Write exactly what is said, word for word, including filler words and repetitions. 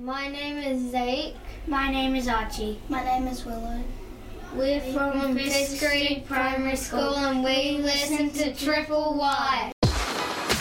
My name is Zeke. My name is Archie. My name is Willow. We're from fifth Street Primary School and we listen to Triple Y.